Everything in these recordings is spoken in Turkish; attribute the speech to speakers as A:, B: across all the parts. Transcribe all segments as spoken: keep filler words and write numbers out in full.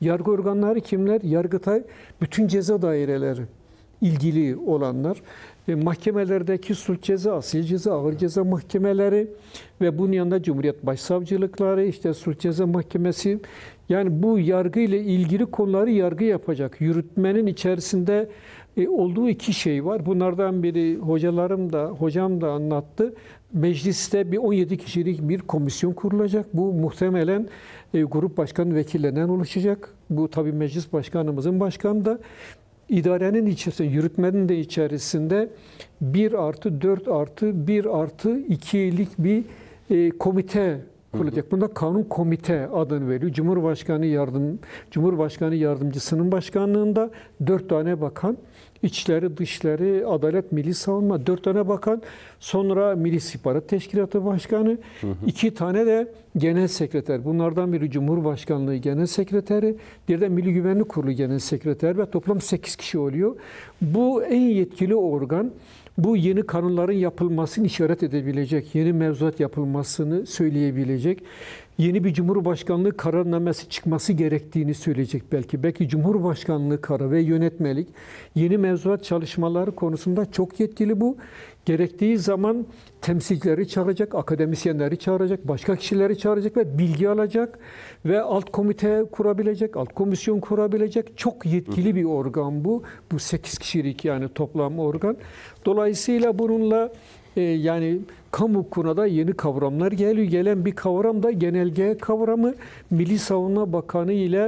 A: Yargı organları kimler? Yargıtay, bütün ceza daireleri, ilgili olanlar, e, mahkemelerdeki suç ceza, asil ceza, ağır ceza mahkemeleri ve bunun yanında Cumhuriyet Başsavcılıkları, işte suç ceza mahkemesi. Yani bu yargı ile ilgili konuları yargı yapacak. Yürütmenin içerisinde e, olduğu iki şey var. Bunlardan biri hocalarım da, hocam da anlattı. Mecliste bir on yedi kişilik bir komisyon kurulacak. Bu muhtemelen e, grup başkan vekillerinden oluşacak. Bu tabii meclis başkanımızın başkanı da. İdarenin içerisinde, yürütmenin de içerisinde bir artı dört artı bir artı ikilik bir e, komite kurulacak. Bunda kanun komite adını veriyor. Cumhurbaşkanı yardım Cumhurbaşkanı yardımcısının başkanlığında dört tane bakan, İçişleri, Dışişleri, Adalet, Milli Savunma, dört tane bakan, sonra Milli İstihbarat Teşkilatı Başkanı, hı hı. iki tane de genel sekreter. Bunlardan biri Cumhurbaşkanlığı Genel Sekreteri, diğeri de Milli Güvenlik Kurulu Genel Sekreteri ve toplam sekiz kişi oluyor. Bu en yetkili organ. Bu yeni kanunların yapılmasını işaret edebilecek, yeni mevzuat yapılmasını söyleyebilecek, yeni bir Cumhurbaşkanlığı kararnamesi çıkması gerektiğini söyleyecek belki. Belki Cumhurbaşkanlığı kararı ve yönetmelik, yeni mevzuat çalışmaları konusunda çok yetkili bu. Gerektiği zaman temsilcileri çağıracak, akademisyenleri çağıracak, başka kişileri çağıracak ve bilgi alacak ve alt komite kurabilecek, alt komisyon kurabilecek. Çok yetkili bir organ bu. Bu sekiz kişilik yani toplam organ. Dolayısıyla bununla e, yani kamu hukukuna da yeni kavramlar geliyor. Gelen bir kavram da genelge kavramı. Milli Savunma Bakanı ile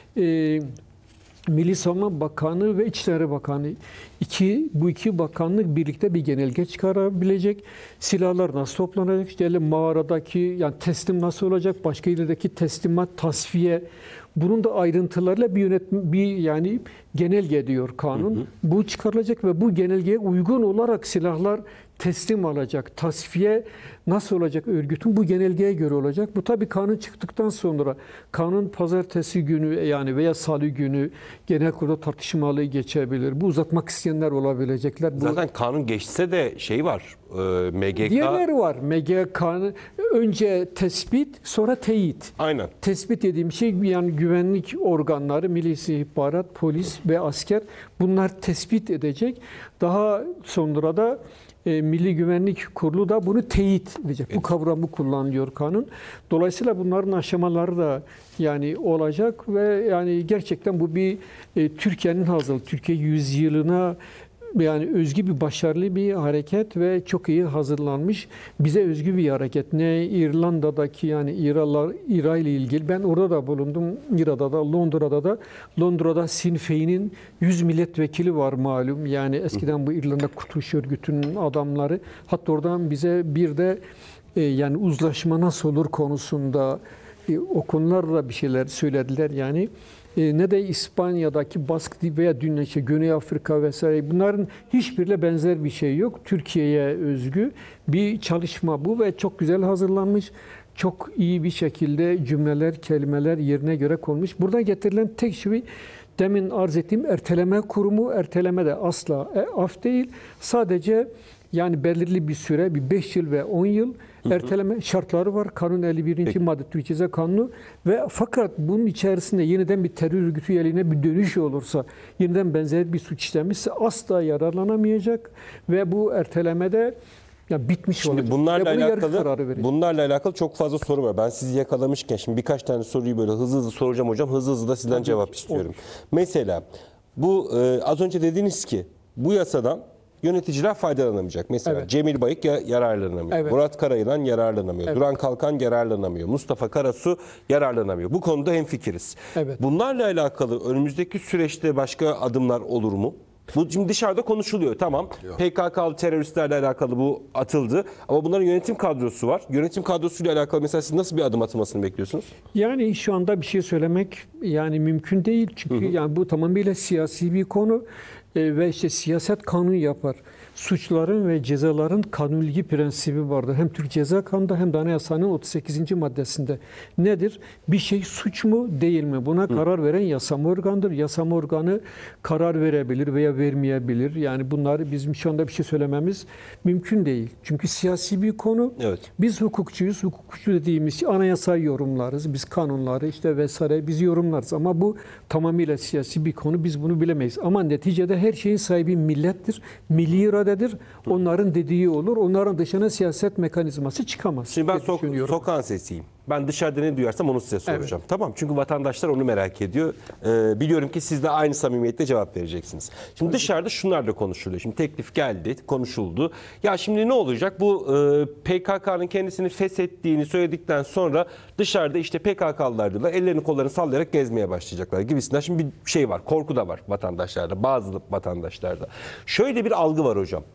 A: e, Milli Savunma Bakanı ve İçişleri Bakanı iki bu iki bakanlık birlikte bir genelge çıkarabilecek. Silahlar nasıl toplanacak? İşte mağaradaki yani teslim nasıl olacak? Başka illerdeki teslimat, tasfiye. Bunun da ayrıntılarıyla bir yönetme, bir yani genelge diyor kanun. Hı hı. Bu çıkarılacak ve bu genelgeye uygun olarak silahlar teslim alacak. Tasfiye nasıl olacak örgütün? Bu genelgeye göre olacak. Bu tabii kanun çıktıktan sonra kanun pazartesi günü yani veya salı günü genel kurulda tartışmalı geçebilir. Bu uzatmak isteyenler olabilecekler. Bu,
B: zaten kanun geçse de şey var. E, M G K.
A: Diğerleri var. M G K'nın önce tespit sonra teyit.
B: Aynen.
A: Tespit dediğim şey yani güvenlik organları, Milli İstihbarat, polis ve asker bunlar tespit edecek. Daha sonra da E, Milli Güvenlik Kurulu da bunu teyit edecek. Evet. Bu kavramı kullanıyor kanun. Dolayısıyla bunların aşamaları da yani olacak ve yani gerçekten bu bir e, Türkiye'nin hazırlığı, Türkiye yüzyılına yani özgü bir başarılı bir hareket ve çok iyi hazırlanmış. Bize özgü bir hareket. Ne İrlanda'daki yani İralar, İra ile ilgili. Ben orada da bulundum. İra'da da, Londra'da da. Londra'da Sinn Féin'in yüz milletvekili var malum. Yani eskiden bu İrlanda Kurtuluş Örgütü'nün adamları. Hatta oradan bize bir de e, yani uzlaşma nasıl olur konusunda e, o konularla bir şeyler söylediler yani. E, ne de İspanya'daki Bask veya dünya işte Güney Afrika vesaire bunların hiçbiriyle benzer bir şey yok. Türkiye'ye özgü bir çalışma bu ve çok güzel hazırlanmış. Çok iyi bir şekilde cümleler, kelimeler yerine göre konmuş. Burada getirilen tek şey demin arz ettiğim erteleme kurumu. Erteleme de asla af değil. Sadece yani belirli bir süre, bir beş yıl ve on yıl erteleme şartları var. Kanun elli birinci Peki. madde Türk Ceza Kanunu ve fakat bunun içerisinde yeniden bir terör örgütü üyeliğine bir dönüş olursa, yeniden benzer bir suç işlenmişse asla yararlanamayacak ve bu ertelemede ya bitmiş
B: şimdi
A: olacak.
B: Bunlarla alakalı, bunlarla alakalı çok fazla soru var. Ben sizi yakalamışken şimdi birkaç tane soruyu böyle hızlı hızlı soracağım hocam. Hızlı hızlı da sizden Tabii cevap ki. istiyorum. Olur. Mesela bu e, az önce dediniz ki bu yasadan yöneticiler faydalanamayacak. Mesela evet. Cemil Bayık yararlanamıyor. Evet. Murat Karayılan yararlanamıyor. Evet. Duran Kalkan yararlanamıyor. Mustafa Karasu yararlanamıyor. Bu konuda hemfikiriz. Evet. Bunlarla alakalı önümüzdeki süreçte başka adımlar olur mu? Bu şimdi dışarıda konuşuluyor. Tamam. Yok. P K K'lı teröristlerle alakalı bu atıldı. Ama bunların yönetim kadrosu var. Yönetim kadrosuyla alakalı mesela siz nasıl bir adım atılmasını bekliyorsunuz?
A: Yani şu anda bir şey söylemek yani mümkün değil. Çünkü hı hı. yani bu tamamıyla siyasi bir konu. e, ve işte siyaset kanunu yapar. Suçların ve cezaların kanunilgi prensibi vardır. Hem Türk Ceza Kanunu'nda hem de Anayasanın otuz sekizinci maddesinde. Nedir? Bir şey suç mu değil mi? Buna Hı. karar veren yasama organıdır. Yasama organı karar verebilir veya vermeyebilir. Yani bunları bizim şu anda bir şey söylememiz mümkün değil. Çünkü siyasi bir konu.
B: Evet.
A: Biz hukukçuyuz. Hukukçu dediğimiz şey anayasayı yorumlarız. Biz kanunları işte vesaire biz yorumlarız. Ama bu tamamıyla siyasi bir konu. Biz bunu bilemeyiz. Ama neticede her şeyin sahibi millettir. Milli iradedir. Onların dediği olur. Onların dışına siyaset mekanizması çıkamaz.
B: Şimdi ben sok- sokağın sesiyim. Ben dışarıda ne duyarsam onu size soracağım. Evet. Tamam, çünkü vatandaşlar onu merak ediyor. Ee, biliyorum ki siz de aynı samimiyetle cevap vereceksiniz. Şimdi evet. Dışarıda şunlar da konuşuluyor. Şimdi teklif geldi, konuşuldu. Ya şimdi ne olacak? Bu e, P K K'nın kendisini feshettiğini söyledikten sonra dışarıda işte P K K'lılar da ellerini kollarını sallayarak gezmeye başlayacaklar gibisinden. Şimdi bir şey var, korku da var vatandaşlarda, bazı vatandaşlarda. Şöyle bir algı var hocam.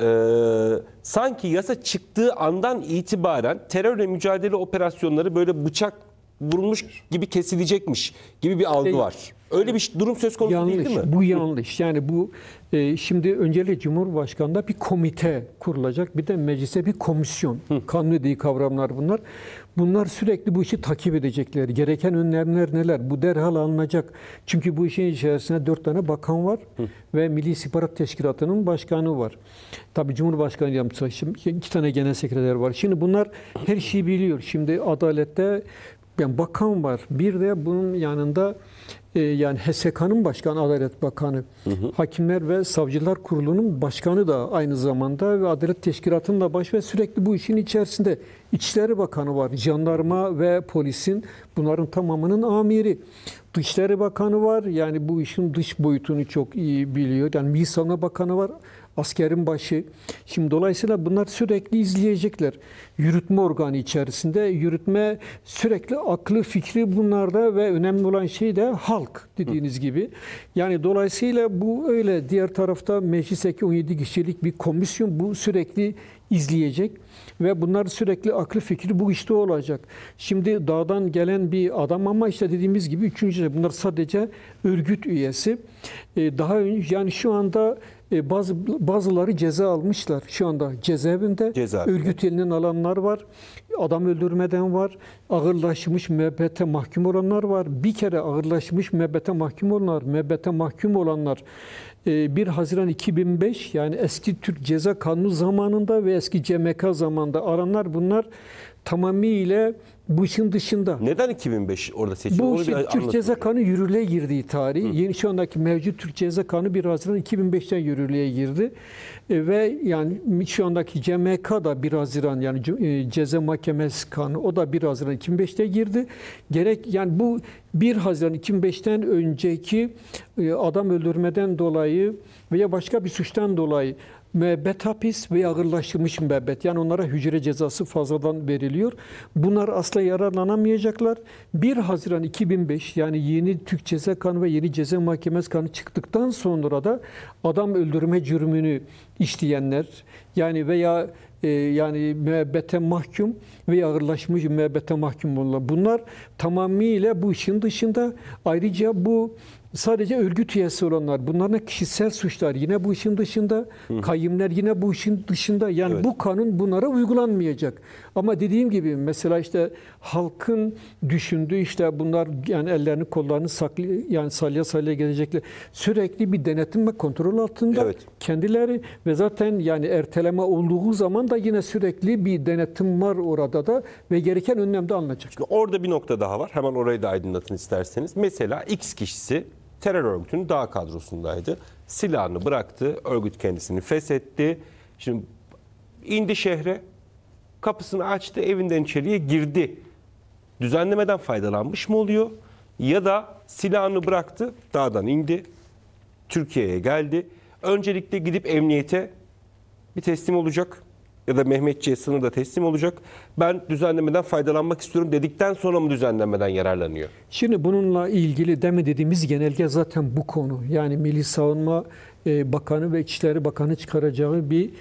B: Ee, sanki yasa çıktığı andan itibaren terörle mücadele operasyonları böyle bıçak vurulmuş gibi kesilecekmiş gibi bir algı var. Öyle bir durum söz konusu
A: yanlış,
B: değil, değil mi?
A: Bu yanlış. Yani bu e, şimdi öncelikle Cumhurbaşkanı'nda bir komite kurulacak. Bir de meclise bir komisyon. Hı. Kanun dediği kavramlar bunlar. Bunlar sürekli bu işi takip edecekler. Gereken önlemler neler? Bu derhal alınacak. Çünkü bu işin içerisinde dört tane bakan var. Hı. Ve Milli İstihbarat Teşkilatı'nın başkanı var. Tabii Cumhurbaşkanı yardımcısı, iki tane genel sekreter var. Şimdi bunlar her şeyi biliyor. Şimdi adalette yani bakan var. Bir de bunun yanında e, yani H S K'nın başkanı, Adalet Bakanı, hı hı. Hakimler ve Savcılar Kurulu'nun başkanı da aynı zamanda ve Adalet Teşkilatı'nın da baş ve sürekli bu işin içerisinde İçişleri Bakanı var. Jandarma ve polisin bunların tamamının amiri. Dışişleri Bakanı var. Yani bu işin dış boyutunu çok iyi biliyor. Yani Milli Savunma Bakanı var. Askerin başı. Şimdi dolayısıyla bunlar sürekli izleyecekler. Yürütme organı içerisinde. Yürütme sürekli aklı, fikri bunlarda ve önemli olan şey de halk dediğiniz Hı. gibi. Yani dolayısıyla bu öyle. Diğer tarafta meclisteki on yedi kişilik bir komisyon bu sürekli izleyecek ve bunlar sürekli aklı fikri bu işte olacak. Şimdi dağdan gelen bir adam ama işte dediğimiz gibi üçüncü bunlar sadece örgüt üyesi. Daha önce yani şu anda bazı bazıları ceza almışlar. Şu anda cezaevinde. Cezaevinde. Örgüt elinden alanlar var. Adam öldürmeden var. Ağırlaşmış müebbete mahkum olanlar var. Bir kere ağırlaşmış müebbete mahkum olanlar, müebbete mahkum olanlar bir Haziran iki bin beş yani eski Türk Ceza Kanunu zamanında ve eski C M K zamanında aranlar bunlar tamamıyla bu işin dışında.
B: Neden iki bin beş orada seçildi?
A: Bu şey, Türk Ceza Kanunu yürürlüğe girdiği tarih. Hı. Yeni şu andaki mevcut Türk Ceza Kanunu bir Haziran iki bin beşten yürürlüğe girdi. E, ve yani şu andaki C M K da bir Haziran yani e, Ceza Mahkemesi Kanunu o da bir Haziran iki bin beşte girdi. Gerek yani bu bir Haziran iki bin beşten önceki e, adam öldürmeden dolayı veya başka bir suçtan dolayı müebbet hapis veya ağırlaştırılmış müebbet. Yani onlara hücre cezası fazladan veriliyor. Bunlar asla yararlanamayacaklar. bir Haziran iki bin beş yani yeni Türk Ceza Kanunu ve yeni Ceza Mahkemesi Kanunu çıktıktan sonra da adam öldürme cürmünü işleyenler yani veya e, yani müebbete mahkum veya ağırlaşmış müebbete mahkum olanlar. Bunlar tamamıyla bu işin dışında. Ayrıca bu sadece örgüt üyesi olanlar, bunların kişisel suçlar yine bu işin dışında, Hı. kayyımlar yine bu işin dışında. Yani evet. Bu kanun bunlara uygulanmayacak. Ama dediğim gibi mesela işte halkın düşündüğü işte bunlar yani ellerini kollarını saklı yani salya salya gezecekler. Sürekli bir denetim ve kontrol altında evet. kendileri ve zaten yani erteleme olduğu zaman da yine sürekli bir denetim var orada da ve gereken önlem de alınacak.
B: Şimdi orada bir nokta daha var. Hemen orayı da aydınlatın isterseniz. Mesela X kişisi terör örgütünün dağ kadrosundaydı. Silahını bıraktı, örgüt kendisini feshetti. Şimdi indi şehre, kapısını açtı, evinden içeriye girdi. Düzenlemeden faydalanmış mı oluyor? Ya da silahını bıraktı, dağdan indi, Türkiye'ye geldi. Öncelikle gidip emniyete bir teslim olacak. Ya da Mehmetçiğe sınırda teslim olacak. Ben düzenlemeden faydalanmak istiyorum dedikten sonra mı düzenlemeden yararlanıyor?
A: Şimdi bununla ilgili demin dediğimiz genelge zaten bu konu. Yani Milli Savunma Bakanı ve İçişleri Bakanı çıkaracağı bir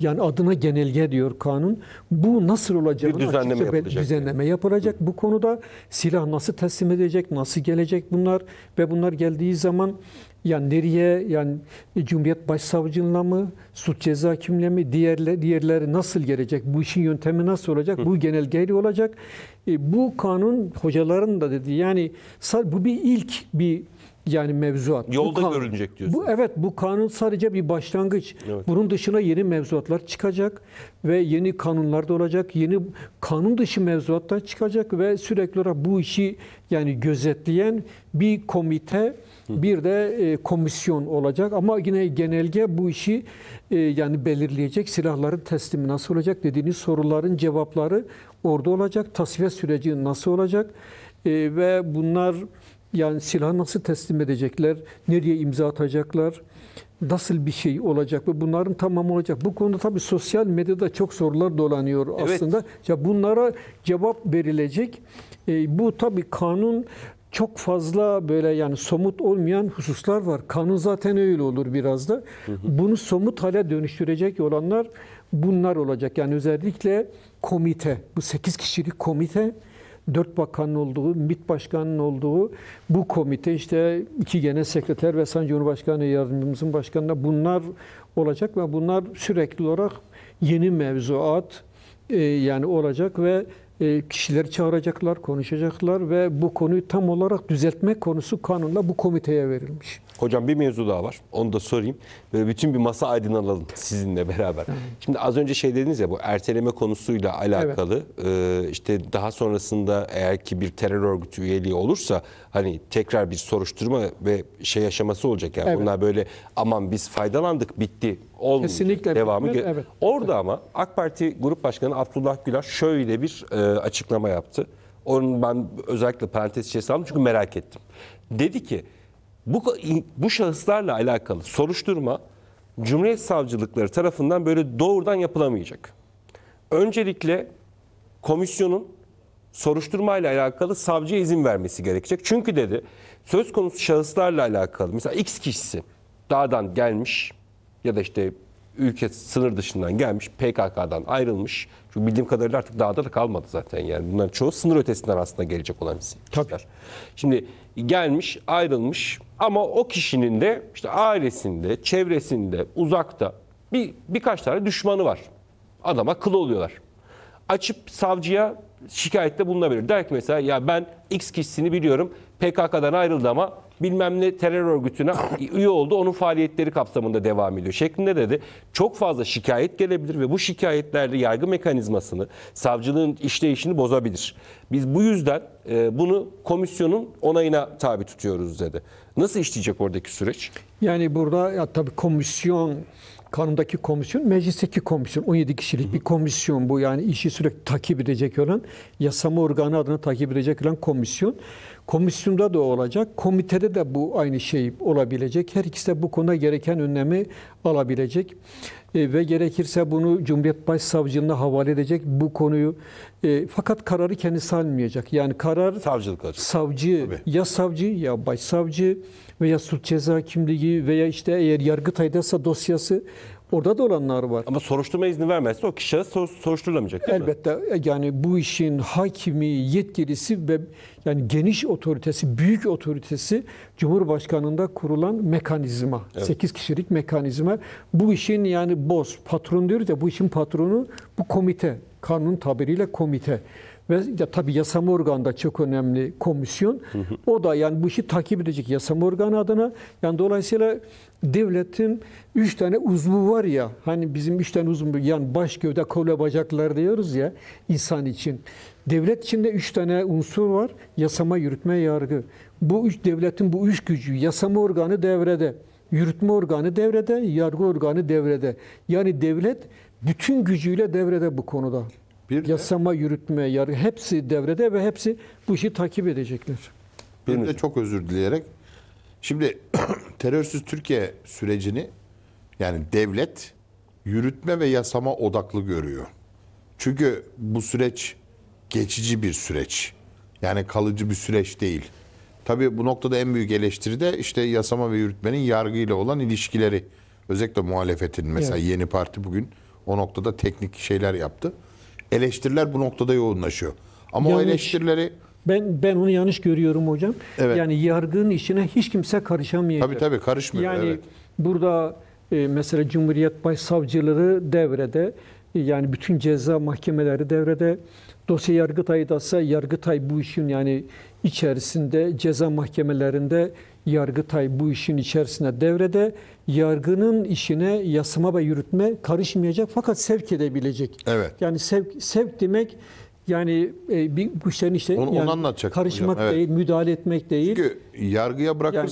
A: Yani adına genelge diyor kanun. Bu nasıl olacağını
B: Bir düzenleme
A: açıkça
B: yapılacak.
A: düzenleme yapılacak. Bu konuda silah nasıl teslim edecek, nasıl gelecek bunlar ve bunlar geldiği zaman yani nereye, yani Cumhuriyet Başsavcılığına mı, suç ceza hakimliğine mi, diğerleri, diğerleri nasıl gelecek, bu işin yöntemi nasıl olacak, bu genelgeyle olacak. E, bu kanun hocaların da dediği, yani bu bir ilk bir yani mevzuat.
B: Yolda
A: bu kanun,
B: görülecek diyorsun.
A: Bu, evet, bu kanun sadece bir başlangıç.
B: Evet.
A: Bunun dışına yeni mevzuatlar çıkacak ve yeni kanunlar da olacak. Yeni kanun dışı mevzuatlar çıkacak ve sürekli olarak bu işi yani gözetleyen bir komite, bir de e, komisyon olacak. Ama yine genelge bu işi e, yani belirleyecek. Silahların teslimi nasıl olacak dediğiniz soruların cevapları orada olacak. Tasfiye süreci nasıl olacak? E, ve bunlar yani silahı nasıl teslim edecekler? Nereye imza atacaklar? Nasıl bir şey olacak ve bunların tamamı olacak. Bu konuda tabii sosyal medyada çok sorular dolanıyor
B: Evet.
A: aslında. Ya bunlara cevap verilecek. E, bu tabii kanun çok fazla böyle yani somut olmayan hususlar var. Kanun zaten öyle olur biraz da. Hı hı. Bunu somut hale dönüştürecek olanlar bunlar olacak. Yani özellikle komite, bu sekiz kişilik komite, dört bakanın olduğu, MİT Başkanı'nın olduğu bu komite, işte iki genel sekreter ve Sayın Cumhurbaşkanı Yardımcımızın başkanına bunlar olacak ve bunlar sürekli olarak yeni mevzuat e, yani olacak ve e, kişileri çağıracaklar, konuşacaklar ve bu konuyu tam olarak düzeltme konusu kanunla bu komiteye verilmiş.
B: Hocam bir mevzu daha var. Onu da sorayım. Böyle bütün bir masa aydınlanalım sizinle beraber. Evet. Şimdi az önce şey dediniz ya, bu erteleme konusuyla alakalı. Evet. E, işte daha sonrasında eğer ki bir terör örgütü üyeliği olursa hani tekrar bir soruşturma ve şey aşaması olacak. Yani evet. Bunlar böyle aman biz faydalandık bitti olmayacak.
A: Kesinlikle.
B: Devamı.
A: Evet. Evet.
B: Orada evet. Ama AK Parti Grup Başkanı Abdullah Güler şöyle bir e, açıklama yaptı. Onun ben özellikle parantez içerisinde aldım çünkü merak ettim. Dedi ki Bu, bu şahıslarla alakalı soruşturma Cumhuriyet Savcılıkları tarafından böyle doğrudan yapılamayacak. Öncelikle komisyonun soruşturmayla alakalı savcıya izin vermesi gerekecek. Çünkü dedi söz konusu şahıslarla alakalı mesela X kişisi dağdan gelmiş ya da işte ülke sınır dışından gelmiş, P K K'dan ayrılmış. Çünkü bildiğim kadarıyla artık dağda da kalmadı zaten. Yani bunların çoğu sınır ötesinden aslında gelecek olan kişiler.
A: Tabii.
B: Şimdi gelmiş, ayrılmış ama o kişinin de işte ailesinde, çevresinde, uzakta bir birkaç tane düşmanı var. Adama kıl oluyorlar. Açıp savcıya şikayette bulunabilir. Der ki mesela ya ben X kişisini biliyorum, P K K'dan ayrıldı ama bilmem ne terör örgütüne üye oldu, onun faaliyetleri kapsamında devam ediyor şeklinde dedi. Çok fazla şikayet gelebilir ve bu şikayetlerle yargı mekanizmasını, savcılığın işleyişini bozabilir. Biz bu yüzden e, bunu komisyonun onayına tabi tutuyoruz dedi. Nasıl işleyecek oradaki süreç? Yani
A: burada ya tabii komisyon, kanundaki komisyon, meclisteki komisyon, on yedi kişilik bir komisyon bu, yani işi sürekli takip edecek olan, yasama organı adına takip edecek olan komisyon. Komisyonda da olacak, komitede de bu aynı şey olabilecek. Her ikisi de bu konuda gereken önlemi alabilecek. E, ve gerekirse bunu Cumhuriyet Başsavcılığına havale edecek bu konuyu. E, fakat kararı kendisi almayacak. Yani karar
B: savcılık alacak.
A: Savcı, tabii. Ya savcı ya başsavcı veya suç ceza hakimliği veya işte eğer Yargıtay'daysa dosyası, orada da olanlar var.
B: Ama soruşturma izni vermezse o kişi sor, soruşturulamayacak değil
A: Elbette mi? Yani bu işin hakimi, yetkilisi ve yani geniş otoritesi, büyük otoritesi Cumhurbaşkanı'nda kurulan mekanizma. Evet. sekiz kişilik mekanizma. Bu işin yani boss, patron diyoruz ya, bu işin patronu bu komite. Kanun tabiriyle komite. Ve ya, tabii yasama organı da çok önemli komisyon. Hı hı. O da yani bu işi takip edecek yasama organı adına. Yani dolayısıyla devletin üç tane uzvu var ya, hani bizim üç tane uzvu, yani baş, gövde, kol ve bacaklar diyoruz ya insan için. Devlet içinde üç tane unsur var. Yasama, yürütme, yargı. Bu üç devletin bu üç gücü, yasama organı devrede, yürütme organı devrede, yargı organı devrede. Yani devlet bütün gücüyle devrede bu konuda. Bir yasama, de, yürütme, yargı hepsi devrede ve hepsi bu işi takip edecekler.
C: Bir de çok özür dileyerek, şimdi terörsüz Türkiye sürecini yani devlet yürütme ve yasama odaklı görüyor. Çünkü bu süreç geçici bir süreç. Yani kalıcı bir süreç değil. Tabii bu noktada en büyük eleştiri de işte yasama ve yürütmenin yargıyla olan ilişkileri. Özellikle muhalefetin mesela, evet. Yeni Parti bugün O noktada teknik şeyler yaptı. Eleştiriler bu noktada yoğunlaşıyor. Ama o
A: Yanlış.
C: eleştirileri
A: Ben ben onu yanlış görüyorum hocam.
C: Evet.
A: Yani yargının işine hiç kimse karışamayacak.
C: tabii tabii karışmıyor.
A: Yani
C: evet.
A: burada e, mesela Cumhuriyet Başsavcılığı devrede, e, yani bütün ceza mahkemeleri devrede. Dosya Yargıtay'dasa Yargıtay bu işin yani içerisinde, ceza mahkemelerinde Yargıtay bu işin içerisinde devrede. Yargının işine yasama ve yürütme karışmayacak fakat sevk edebilecek.
C: Evet.
A: Yani sevk, sevk demek yani e, bir güçlerin işte
C: Onu- onu
A: yani
C: anlatacaktım
A: karışmak
C: hocam, evet.
A: değil, müdahale etmek değil.
C: Çünkü yargıya bırakırsanız